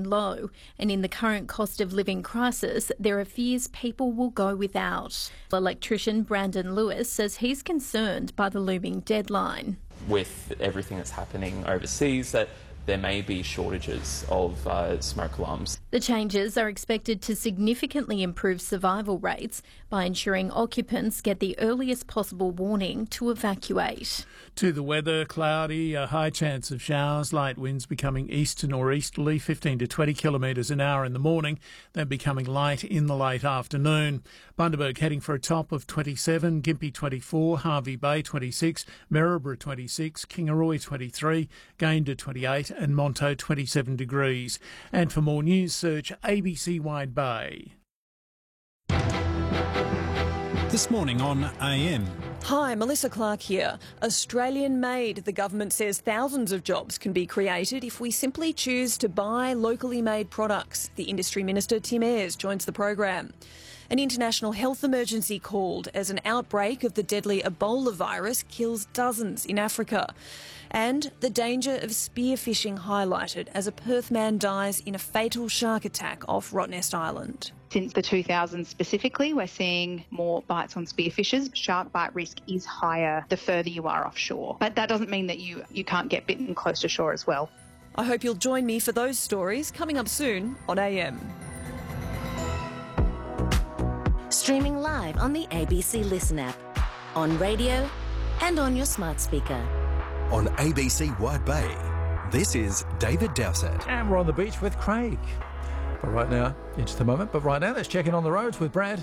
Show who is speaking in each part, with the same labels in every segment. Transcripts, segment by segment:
Speaker 1: remain low, and in the current cost of living crisis, there are fears people will go without. Electrician Brandon Lewis says he's concerned by the looming deadline.
Speaker 2: With everything that's happening overseas, that there may be shortages of smoke alarms.
Speaker 1: The changes are expected to significantly improve survival rates by ensuring occupants get the earliest possible warning to evacuate.
Speaker 3: To the weather, cloudy, a high chance of showers, light winds becoming east to northeasterly, 15 to 20 kilometres an hour in the morning, then becoming light in the late afternoon. Bundaberg heading for a top of 27, Gympie 24, Hervey Bay 26, Maryborough 26, Kingaroy 23, Gayndah 28 and Monto 27 degrees. And for more news, search ABC Wide Bay.
Speaker 4: This morning on AM.
Speaker 5: Hi, Melissa Clark here. Australian made. The government says thousands of jobs can be created if we simply choose to buy locally made products. The Industry Minister Tim Ayres joins the program. An international health emergency called as an outbreak of the deadly Ebola virus kills dozens in Africa. And the danger of spearfishing highlighted as a Perth man dies in a fatal shark attack off Rottnest Island.
Speaker 6: Since the 2000s specifically, we're seeing more bites on spearfishers. Shark bite risk is higher the further you are offshore. But that doesn't mean that you can't get bitten close to shore as well.
Speaker 5: I hope you'll join me for those stories coming up soon on AM.
Speaker 7: Streaming live on the ABC Listen app, on radio and on your smart speaker.
Speaker 8: On ABC Wide Bay, this is David Dowsett.
Speaker 9: And we're on the beach with Craig. But right now, it's the moment, but right now, let's check in on the roads with Brad.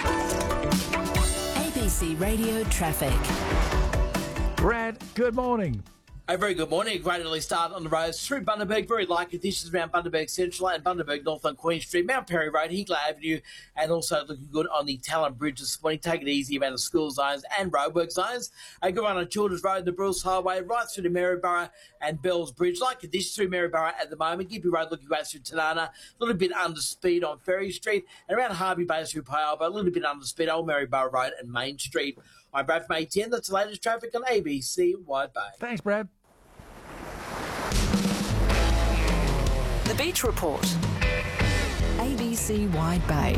Speaker 7: ABC Radio Traffic.
Speaker 9: Brad, good morning.
Speaker 10: A very good morning. A great early start on the roads through Bundaberg. Very light conditions around Bundaberg Central and Bundaberg North on Queen Street, Mount Perry Road, Higler Avenue, and also looking good on the Talent Bridge this morning. Take it easy around the school zones and roadwork zones. A good run on Childers Road, the Bruce Highway, right through to Maryborough and Bells Bridge. Light conditions through Maryborough at the moment. Gympie Road looking right through Tanana. A little bit under speed on Ferry Street and around Hervey Bay through Pyle, but a little bit under speed on Maryborough Road and Main Street. I'm Brad from A10. That's the latest traffic on ABC Wide Bay.
Speaker 9: Thanks, Brad.
Speaker 5: The Beach Report. ABC Wide Bay.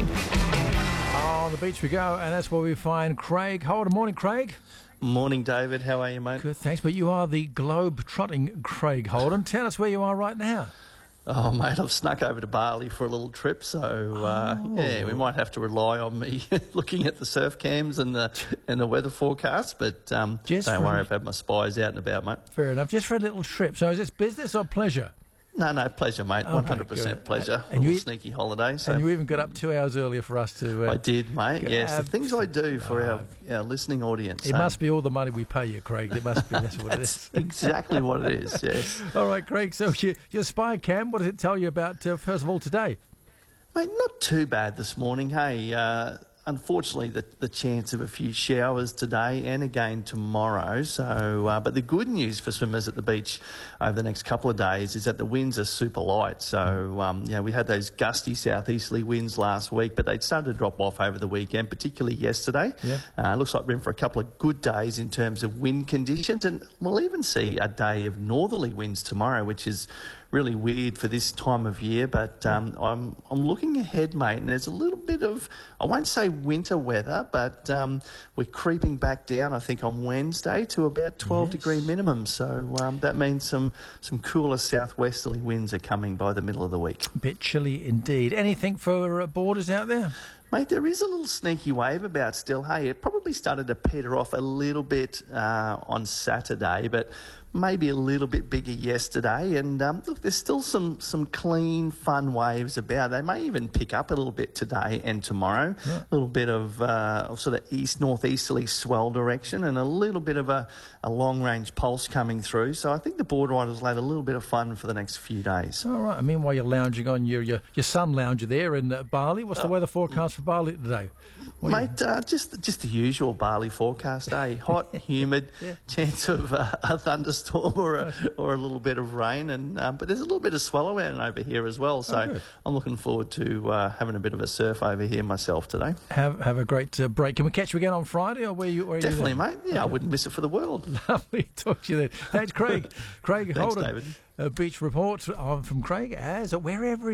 Speaker 9: On the beach we go, and that's where we find Craig Holden. Morning, Craig.
Speaker 11: Morning, David. How are you, mate?
Speaker 9: Good, thanks. But you are the globe-trotting Craig Holden. Tell us where you are right now.
Speaker 11: Oh, mate, I've snuck over to Bali for a little trip, so yeah, we might have to rely on me looking at the surf cams and the weather forecast, but don't worry, I've had my spies out and about, mate.
Speaker 9: Fair enough. Just for a little trip. So is this business or pleasure?
Speaker 11: No, pleasure, mate. 100% pleasure.
Speaker 9: And
Speaker 11: a sneaky holiday. So.
Speaker 9: And you even got up 2 hours earlier for us to...
Speaker 11: I did, mate, yes. The things I do for our listening audience.
Speaker 9: It must be all the money we pay you, Craig. It must be. That's what it is.
Speaker 11: Exactly what it is, yes.
Speaker 9: All right, Craig. So your spy cam, what does it tell you about, first of all, today?
Speaker 11: Mate, not too bad this morning. Hey, unfortunately, the chance of a few showers today and again tomorrow. So, but the good news for swimmers at the beach over the next couple of days is that the winds are super light. So, we had those gusty southeasterly winds last week, but they'd started to drop off over the weekend, particularly yesterday. Yeah. Looks like we're in for a couple of good days in terms of wind conditions, and we'll even see a day of northerly winds tomorrow, which is really weird for this time of year, but I'm looking ahead, mate, and there's a little bit of, I won't say winter weather, but we're creeping back down, I think, on Wednesday to about 12-degree minimum. So that means some cooler southwesterly winds are coming by the middle of the week.
Speaker 9: Bit chilly indeed. Anything for borders out there?
Speaker 11: Mate, there is a little sneaky wave about still. Hey, it probably started to peter off a little bit on Saturday, but maybe a little bit bigger yesterday. And look, there's still some clean, fun waves about. They may even pick up a little bit today and tomorrow. Yeah. A little bit of sort of east-northeasterly swell direction and a little bit of a long-range pulse coming through. So I think the board riders will have a little bit of fun for the next few days.
Speaker 9: All right. I mean, while you're lounging on your sun lounger there in Bali, what's the weather forecast for Bali today?
Speaker 11: Mate, just the usual Bali forecast, eh? Hot, humid, chance of a thunderstorm or a little bit of rain, and but there's a little bit of swell around over here as well. So I'm looking forward to having a bit of a surf over here myself today.
Speaker 9: Have a great break. Can we catch you again on Friday, or where you?
Speaker 11: Definitely, mate. Yeah, I wouldn't miss it for the world.
Speaker 9: Lovely to talk to you then. Thanks, Craig. Craig
Speaker 11: Thanks,
Speaker 9: Holden.
Speaker 11: David.
Speaker 9: Beach Report from Craig as wherever